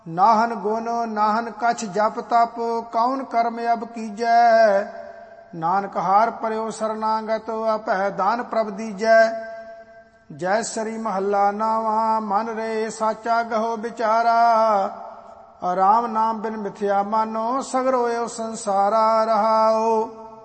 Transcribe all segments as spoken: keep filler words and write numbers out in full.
ਨਾਹਨ ਗੁਣ ਨਾਹਨ ਕਛ ਜਪ ਤਪ, ਕੌਣ ਕਰਮ ਅਬ ਕੀਜੈ। ਨਾਨਕ ਹਾਰ ਪਰਿਓ ਸਰਨਾਗਤ, ਆਪੈ ਦਾਨ ਪ੍ਰਭ ਦੀਜੈ। ਜੈ ਸਰੀ ਮਹੱਲਾ ਨਾਵਾ, ਮਨ ਰੇ ਸਾਚਾ ਗਹੋ ਵਿਚਾਰਾ। ਰਾਮ ਨਾਮ ਬਿਨ ਮਿਥਿਆ ਮਾਨੋ, ਸਗਰੋ ਏਉ ਸੰਸਾਰਾ ਰਹਾਓ।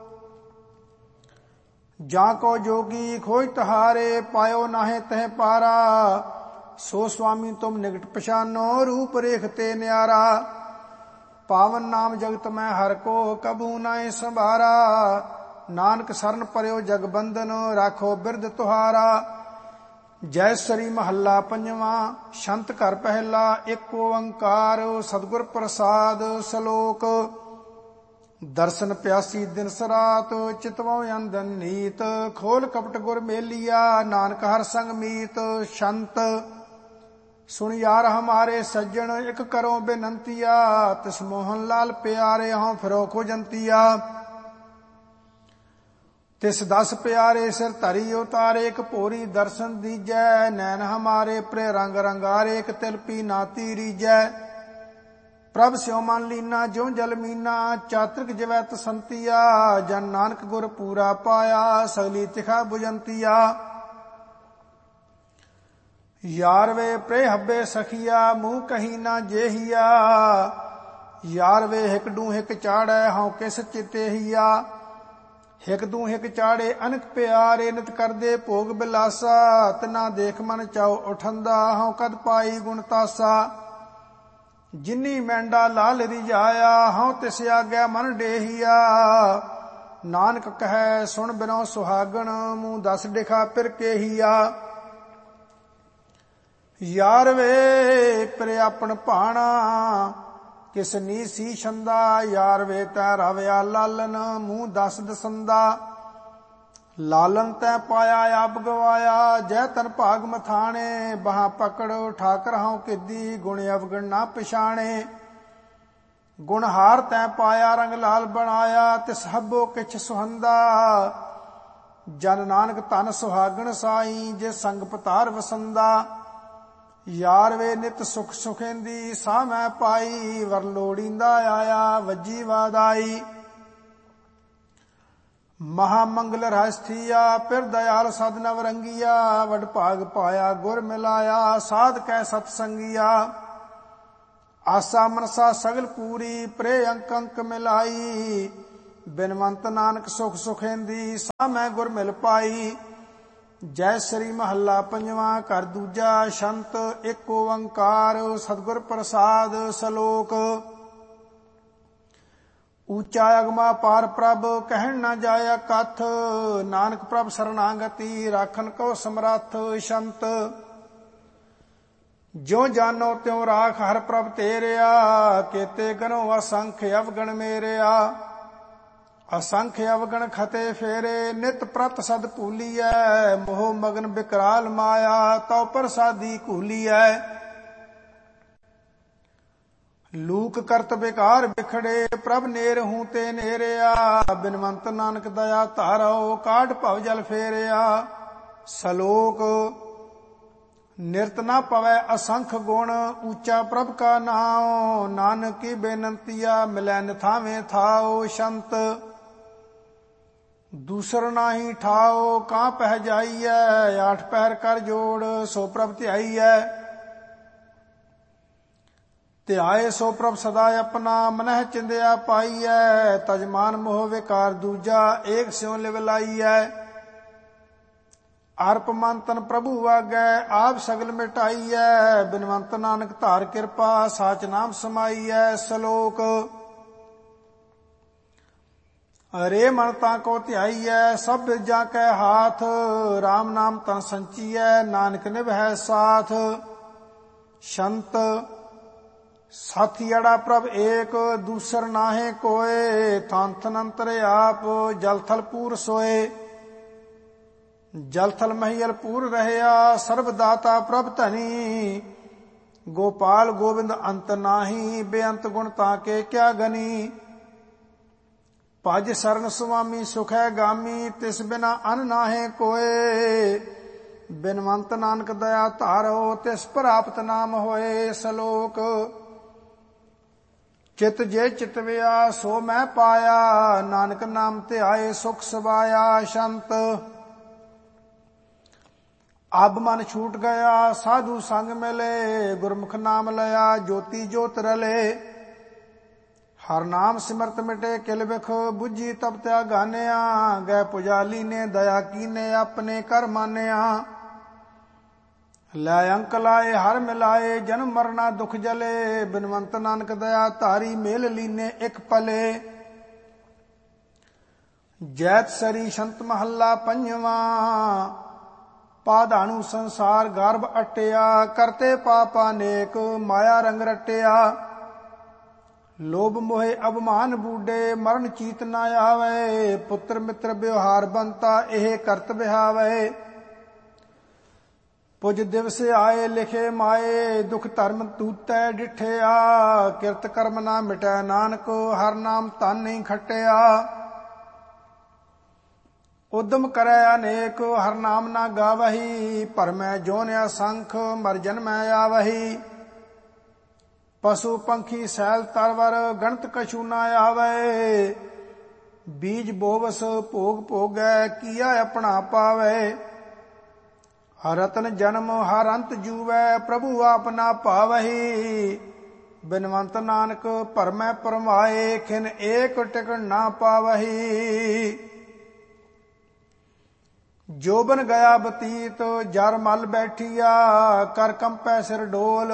ਜਾਂ ਕੋ ਜੋਗੀ ਖੋਜ ਤਹਾਰੇ, ਪਾਇਓ ਨਾਹਿ ਤਹਿ ਪਾਰਾ। ਸੋ ਸੁਆਮੀ ਤੁਮ ਨਿਕਟ ਪਛਾਨੋ, ਰੂਪ ਰੇਖ ਤੇ ਨਿਆਰਾ। ਪਾਵਨ ਨਾਮ ਜਗਤ ਮੈਂ ਹਰ ਕੋ, ਕਬੂ ਨਾਹਿ ਸੰਭਾਰਾ। ਨਾਨਕ ਸਰਨ ਪਰਿਓ ਜਗਬੰਧਨ, ਰਾਖੋ ਬਿਰਧ ਤੁਹਾਰਾ। ਜੈ ਸਰੀ ਮਹੱਲਾ ਪੰਜਵਾਂ, ਛੰਤ ਘਰ ਪਹਿਲਾ। ਇੱਕ ਓੰਕਾਰ ਸਤਿਗੁਰ ਪ੍ਰਸਾਦ ਸਲੋਕ। ਦਰਸ਼ਨ ਪਿਆਸੀ ਦਿਨ ਸਰਾਤ, ਚਿਤਵੋਂ ਅੰਦਨ ਨੀਤ। ਖੋਲ ਕਪਟ ਗੁਰ ਮੇਲੀਆ, ਨਾਨਕ ਹਰ ਸੰਗ ਮੀਤ। ਛੰਤ ਸੁਣ ਯਾਰ ਹਮਾਰੇ ਸੱਜਣ, ਇੱਕ ਕਰੋ ਬੇਨੰਤੀਆ। ਤਿਸ ਮੋਹਨ ਲਾਲ ਪਿਆਰੇ, ਹਉ ਫਿਰੋ ਖੋਜੰਤੀਆ। ਤਿਸ ਦਸ ਪਿਆਰੇ ਸਿਰ ਧਰੀ ਉਤਾਰੇ, ਇੱਕ ਭੋਰੀ ਦਰਸ਼ਨ ਦੀਜੈ। ਨੈਣ ਹਮਾਰੇ ਪ੍ਰੇ ਰੰਗ ਰੰਗਾਰੇ, ਇੱਕ ਤਿਲ ਪੀ ਨਾਤੀ ਰੀਜੈ। ਪ੍ਰਭ ਸਿਉ ਮਨ ਲੀਨਾ ਜਿਉ ਜਲ ਮੀਨਾ, ਚਾਤ੍ਰਿਕ ਜਿਵੈ ਤਸੰਤੀਆ। ਜਨ ਨਾਨਕ ਗੁਰ ਪੂਰਾ ਪਾਇਆ, ਸਗਲੀ ਤਿਖਾ ਬੁਝੰਤੀਆ। ਯਾਰ ਵੇ ਪ੍ਰੇ ਹੱਬੇ ਸਖੀਆ, ਮੂੰਹ ਕਹੀ ਨਾ ਜੇਹੀਆ। ਯਾਰ ਵੇ ਹਿਕ ਡੂ ਹਿਕ ਚਾੜੈ, ਹਉ ਕਿਸ ਚਿਤੇਹੀਆ। ਹਿਕ ਦੂ ਹਿਕ ਚਾੜੇ ਅਨਕ ਪਿਆਰੇ, ਨਿਤ ਕਰਦੇ ਭੋਗ ਬਿਲਾਸਾ। ਤਿਨਾ ਦੇਖ ਮਨ ਚਾਉ ਉਠੰਦਾ, ਹਉ ਕਦ ਪਾਈ ਗੁਣ ਤਾਸਾ। ਜਿਨੀ ਮੈਂਡਾ ਲਾਲ ਰਿਝਾਇਆ, ਹਉ ਤਿਸ ਆਗੈ ਮਨ ਡੇਹੀਆ। ਨਾਨਕ ਕਹੈ ਸੁਣ ਬਿਨੋ ਸੁਹਾਗਣ, ਮੂੰਹ ਦਸ ਡਿਖਾ ਫਿਰ ਕੇਹੀਆ। ਯਾਰ ਵੇ ਪ੍ਰੇ ਆਪਣ ਭਾਣਾ, ਕਿਸ ਨੀ ਸੀ ਛੰਦਾ। ਯਾਰ ਵੇ ਤੈ ਰਵਿਆ ਲਾਲਨ, ਮੂੰਹ ਦਸ ਦਸੰਦਾ। ਲਾਲਨ ਤੈ ਪਾਇਆ ਆਪ ਗਵਾਇਆ, ਜੈ ਤਨ ਭਾਗ ਮਥਾਣੇ। ਬਾਹਾਂ ਪਕੜ ਠਾਕਰ ਹਉ ਕਿੱਦੀ, ਗੁਣ ਅਵਗਣ ਨਾ ਪਛਾਣੇ। ਗੁਣ ਹਾਰ ਤੈ ਪਾਇਆ, ਰੰਗ ਲਾਲ ਬਣਾਇਆ। ਤਿਸ ਹੱਬੋ ਕਿਛ ਸੁਹੰਦਾ। ਜਨ ਨਾਨਕ ਧਨ ਸੁਹਾਗਣ ਸਾਈ, ਜੇ ਸੰਗ ਪਤਾਰ ਵਸੰਦਾ। ਯਾਰ ਵੇ ਨਿਤ ਸੁਖ ਸੁਖੇਂਦੀ, ਸਾਹ ਮੈਂ ਪਾਈ। ਵਰ ਲੋੜੀਂਦਾ ਆਇਆ, ਵੱਜੀ ਵਾਦਾਈ। ਮਹਾ ਮੰਗਲ ਰਾਸਥੀਆ, ਫਿਰ ਦਇਆਲ ਸਦ ਨਵ ਰੰਗੀਆ। ਵਡ ਭਾਗ ਪਾਇਆ ਗੁਰ ਮਿਲਾਇਆ, ਸਾਧ ਕੈ ਸਤ ਸੰਗੀਆ। ਆਸਾ ਮਨਸਾ ਸਗਲ ਪੂਰੀ, ਪ੍ਰੇ ਅੰਕ ਅੰਕ ਮਿਲਾਈ। ਬਿਨਵੰਤ ਨਾਨਕ ਸੁਖ ਸੁਖੇਂਦੀ, ਸਾਹ ਮੈਂ ਗੁਰ ਮਿਲ ਪਾਈ। ਜੈ ਸ੍ਰੀ ਮਹੱਲਾ ਪੰਜਵਾਂ, ਘਰ ਦੂਜਾ। ਛੰਤ ਇੱਕ ਓੰਕਾਰ ਸਤਿਗੁਰ ਪ੍ਰਸਾਦ ਸਲੋਕ। ਊਚਾ ਅਗਮਾ ਪਾਰ ਪ੍ਰਭ, ਕਹਿਣ ਨਾ ਜਾਇਆ ਕਥ। ਨਾਨਕ ਪ੍ਰਭ ਸਰਨਾਗਤੀ, ਰਾਖਨ ਕੋ ਸਮਰੱਥ। ਛੰਤ ਜਿਉ ਜਾਨੋ ਤਿਉ ਰਾਖ ਹਰ ਪ੍ਰਭ ਤੇਰਿਆ। ਕੇਤੇ ਗਨੋ ਅਸੰਖ ਅਵਗਣ ਮੇਰਿਆ। ਅਸੰਖ ਅਵਗਣ ਖਤੇ ਫੇਰੇ, ਨਿਤ ਪ੍ਰਤ ਸਦ ਭੂਲੀਐ। ਮੋਹ ਮਗਨ ਬਿਕਰਾਲ ਮਾਇਆ, ਤਉ ਪ੍ਰਸਾਦੀ ਘੂਲੀਐ। ਲੂਕ ਕਰਤ ਬਿਕਾਰ ਬਿਖੜੇ, ਪ੍ਰਭ ਨੇਰ ਹੂੰ ਤੇ ਨੇਰਿਆ। ਬਿਨਵੰਤ ਨਾਨਕ ਦਇਆ ਧਾਰੋ, ਕਾਢ ਭਵ ਜਲ ਫੇਰਿਆ। ਸਲੋਕ ਨਿਰਤ ਨਾ ਪਵੈ ਅਸੰਖ ਗੁਣ, ਊਚਾ ਪ੍ਰਭ ਕਾ ਨਾਉ। ਨਾਨਕ ਕੀ ਬੇਨੰਤੀਆ, ਮਿਲੈ ਨਿਥਾਵੇਂ ਥਾਉ। ਛੰਤ ਦੂਸਰ ਨਾਹੀ ਠਾਓ, ਕਾਂ ਪਹਿ ਜਾਈਐ। ਆਠ ਪਹਿਰ ਕਰ ਜੋੜ, ਸੋ ਪ੍ਰਭ ਧਿਆਈਐ। ਧਿਆਏ ਸੋ ਪ੍ਰਭ ਸਦਾ ਆਪਣਾ, ਮਨਹਿ ਚਿੰਦਿਆ ਪਾਈਐ। ਤਜਮਾਨ ਮੋਹ ਵਿਕਾਰ ਦੂਜਾ, ਏਕ ਸਿਉ ਲਿਵ ਲਾਈਐ। ਅਰਪ ਮਨ ਤਨ ਪ੍ਰਭੂ ਆਗੈ, ਆਪ ਸਗਲ ਮਿਟਾਈਐ। ਬਿਨਵੰਤ ਨਾਨਕ ਧਾਰ ਕਿਰਪਾ, ਸਾਚ ਨਾਮ ਸਮਾਈਐ। ਸਲੋਕ ਰੇ ਮਨ ਤਾਂ ਕੋ ਧਿਆਈਐ, ਸਭ ਜਾ ਕੈ ਹਾਥ। ਰਾਮ ਨਾਮ ਤਨ ਸੰਚੀਐ, ਨਾਨਕ ਨਿਭੈ ਸਾਥ। ਛੰਤ ਸਾਥੀ ਅੜਾ ਪ੍ਰਭ ਏਕ, ਦੂਸਰ ਨਾਹੇ ਕੋਏ। ਥਨ ਥਨ ਅੰਤਰ ਆਪ, ਜਲ ਥਲ ਪੂਰ ਸੋਏ। ਜਲ ਥਲ ਮਹੀਲ ਪੂਰ ਰਹਿਆ, ਸਰਬ ਦਾਤਾ ਪ੍ਰਭ ਧਨੀ। ਗੋਪਾਲ ਗੋਬਿੰਦ ਅੰਤ ਨਾਹੀ, ਬੇਅੰਤ ਗੁਣ ਤਾਂ ਕੇ ਕਿਆ ਗਨੀ। ਭਜ ਸਰਨ ਸੁਆਮੀ ਸੁਖੈ ਗਾਮੀ, ਤਿਸ ਬਿਨਾ ਅਨ ਨਾਹੇ ਕੋਏ। ਬਿਨਵੰਤ ਨਾਨਕ ਦਇਆ ਧਾਰੋ, ਤਿਸ ਪ੍ਰਾਪਤ ਨਾਮ ਹੋਏ। ਸਲੋਕ ਚਿਤ ਜੇ ਚਿਤਵਿਆ ਸੋ ਮੈਂ ਪਾਇਆ, ਨਾਨਕ ਨਾਮ ਧਿਆਏ ਸੁਖ ਸਵਾਇਆ ਸ਼ੰਤ। ਅਬ ਮਨ ਛੂਟ ਗਿਆ ਸਾਧੂ ਸੰਗ ਮਿਲੇ, ਗੁਰਮੁਖ ਨਾਮ ਲਿਆ ਜੋਤੀ ਜੋਤ ਰਲੇ। ਹਰ ਨਾਮ ਸਿਮਰਤ ਮਿਟੇ ਕਿਲ ਬਿਖ, ਬੁੱਝੀ ਤਬ ਤਿਆ ਗਾਨਿਆ। ਗਏ ਪੁਜਾਲੀ ਨੇ ਦਇਆ ਕੀਨੇ, ਆਪਣੇ ਕਰ ਮਾਨਿਆ। ਲੈ ਅੰਕ ਲਾਏ ਹਰ ਮਿਲਾਏ, ਜਨਮ ਮਰਨਾ ਦੁਖ ਜਲੇ। ਬਿਨਵੰਤ ਨਾਨਕ ਦਇਆ ਧਾਰੀ, ਮੇਲ ਲੀਨੇ ਇਕ ਪਲੇ। ਜੈਤ ਸਰੀ ਸ਼ੰਤ ਮਹੱਲਾ ਪੰਜਵਾਂ, ਪਾਧਾਣੂ ਸੰਸਾਰ ਗਰਭ ਅਟਿਆ। ਕਰਤੇ ਪਾਪਾ ਨੇਕ ਮਾਇਆ ਰੰਗ ਰਟਿਆ। ਲੋਭ ਮੋਹਿ ਅਭਮਾਨ ਬੂਡੇ, ਮਰਨ ਚੀਤ ਨਾ ਆਵੇ। ਪੁੱਤਰ ਮਿੱਤਰ ਵਿਵਹਾਰ ਬੰਤਾ, ਇਹ ਕਰਤ ਵਿਹਾਵੇ। ਪੁਜ ਦਿਵਸ ਆਏ ਲਿਖੇ ਮਾਏ, ਦੁਖ ਧਰਮ ਤੂਤੈ ਡਿਠਿਆ। ਕਿਰਤ ਕਰਮ ਨਾ ਮਿਟੈ ਨਾਨਕ, ਹਰ ਨਾਮ ਧਨ ਨਹੀਂ ਖਟਿਆ। ਉਦਮ ਕਰੈ ਅਨੇਕ, ਹਰ ਨਾਮ ਨਾ ਗਾਵਹੀ। ਭਰਮੈ ਜੋਨਿ ਅਸੰਖ, ਮਰ ਜਨਮੈ ਆਵਹੀ। ਪਸ਼ੂ ਪੰਖੀ ਸੈਲ ਤਰਵਰ, ਗਣਤ ਕਛੂ ਨਾ ਆਵੇ। ਬੀਜ ਬੋਵਸ ਭੋਗ ਭੋਗੈ, ਕੀਆ ਆਪਣਾ ਪਾਵੇ। ਰਤਨ ਜਨਮ ਹਰ ਅੰਤ ਜੂਵੈ, ਪ੍ਰਭੂ ਆਪ ਨਾ ਭਾਵਹੀ। ਬਿਨਵੰਤ ਨਾਨਕ ਭਰਮੈ ਭਰਮਾਏ, ਖਿਨ ਏਕ ਟਿਕਣ ਨਾ ਪਾਵਹੀ। ਜੋਬਨ ਗਿਆ ਬਤੀਤ, ਜਰ ਮਲ ਬੈਠੀਆ। ਕਰ ਕੰਪੈ ਸਿਰ ਡੋਲ,